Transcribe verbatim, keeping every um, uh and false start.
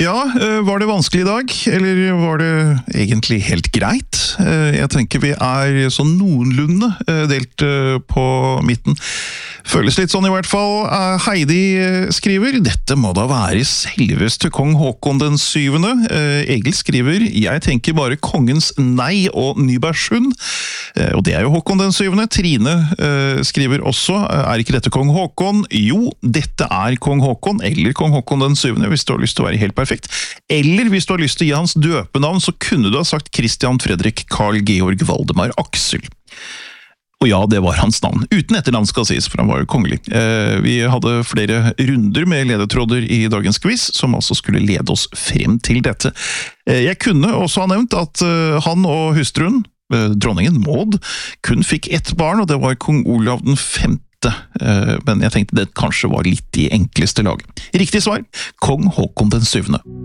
Ja, var det vanskelig i dag, eller var det egentlig helt greit? Jeg tenker vi er sånn noenlunde delt på midten. Føles litt sånn i hvert fall. Heidi skriver, dette må da være selveste kong Håkon den syvende. Egil skriver, jeg tenker bare kongens nei og Nybergsund. Og det er jo Håkon den syvende. Trine skriver også, er ikke dette kong Håkon? Jo, dette er kong Håkon, eller kong Håkon den syvende, hvis du har lyst til å være helt perfekt. Eller hvis du har lyst til å gi hans døpenavn, så kunne du ha sagt Christian Fredrik Karl Georg Valdemar Aksel. Og ja, det var hans navn. Uten etternavn skal sies, for han var jo kongelig. Vi hadde flere runder med ledetråder i dagens quiz, som altså skulle lede oss frem til dette. Jeg kunne også ha nevnt at han og hustruen, dronningen Maud, kun fikk ett barn, og det var kong Olav den femte. Men jeg tenkte det kanskje var litt i enkleste lag. Riktig svar, kong Håkon den syvende.